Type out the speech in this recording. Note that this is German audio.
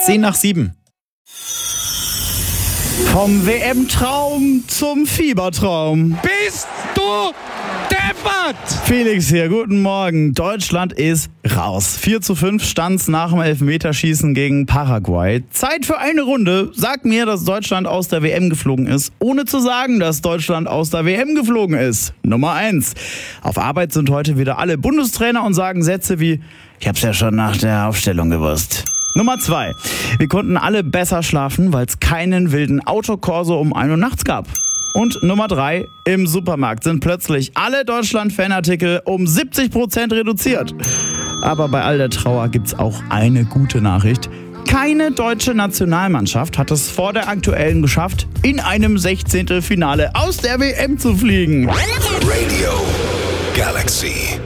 6:10. Vom WM-Traum zum Fiebertraum. Bist du deppert? Felix hier, guten Morgen. Deutschland ist raus. 4:5 stand's nach dem Elfmeterschießen gegen Paraguay. Zeit für eine Runde. Sag mir, dass Deutschland aus der WM geflogen ist, ohne zu sagen, dass Deutschland aus der WM geflogen ist. Nummer 1. Auf Arbeit sind heute wieder alle Bundestrainer und sagen Sätze wie: Ich hab's ja schon nach der Aufstellung gewusst. Nummer 2. Wir konnten alle besser schlafen, weil es keinen wilden Autokorso um 1 Uhr nachts gab. Und Nummer 3. Im Supermarkt sind plötzlich alle Deutschland-Fanartikel um 70% reduziert. Aber bei all der Trauer gibt's auch eine gute Nachricht. Keine deutsche Nationalmannschaft hat es vor der aktuellen geschafft, in einem 16. Finale aus der WM zu fliegen. Radio Galaxy.